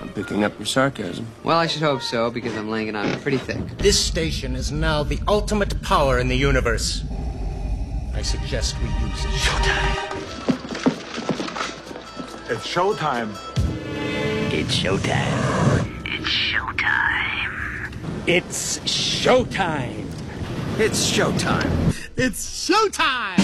I'm picking up your sarcasm. Well, I should hope so, because I'm laying it on pretty thick. This station is now the ultimate power in the universe. I suggest we use it. Showtime. It's showtime. It's showtime. It's showtime. It's showtime. It's showtime. It's showtime!